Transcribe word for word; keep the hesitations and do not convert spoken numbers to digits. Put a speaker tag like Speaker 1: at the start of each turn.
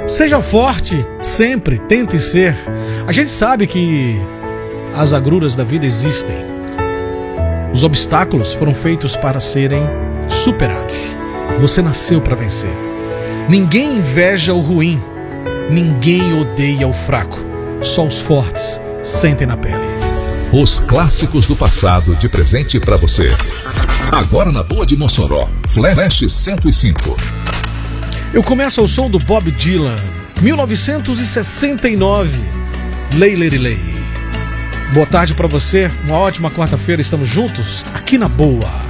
Speaker 1: Seja forte, sempre, tente ser. A gente sabe que as agruras da vida existem. Os obstáculos foram feitos para serem superados. Você nasceu para vencer. Ninguém inveja o ruim. Ninguém odeia o fraco. Só os fortes sentem na pele.
Speaker 2: Os clássicos do passado de presente para você. Agora na Boa de Mossoró, Flash cento e cinco.
Speaker 1: Eu começo ao som do Bob Dylan, mil novecentos e sessenta e nove, Lay Lady Lay. Boa tarde para você, uma ótima quarta-feira, estamos juntos aqui na Boa.